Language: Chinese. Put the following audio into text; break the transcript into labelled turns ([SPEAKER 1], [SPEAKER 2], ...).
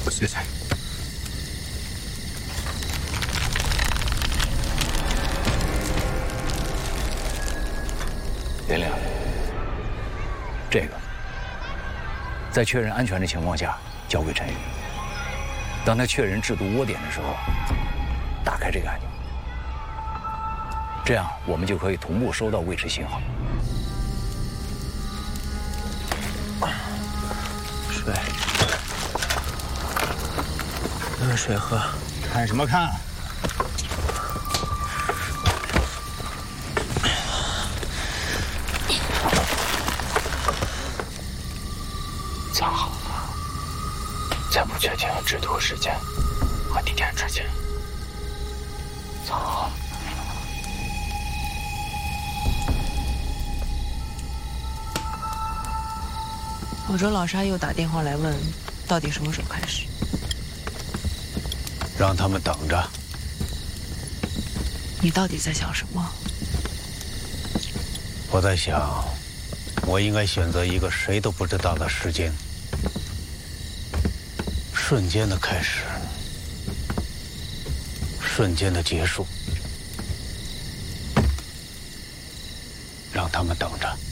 [SPEAKER 1] 谢谢。
[SPEAKER 2] 连亮，这个在确认安全的情况下交给陈宇。当他确认制毒窝点的时候，打开这个按钮，这样我们就可以同步收到位置信号。
[SPEAKER 1] 水，有水喝。看什么看？
[SPEAKER 3] 藏好了，在不确定制毒时间和地点之间，藏好。
[SPEAKER 4] 我周老沙又打电话来问，到底什么时候开始？
[SPEAKER 2] 让他们等着。
[SPEAKER 4] 你到底在想什么？
[SPEAKER 2] 我在想，我应该选择一个谁都不知道的时间，瞬间的开始，瞬间的结束，让他们等着。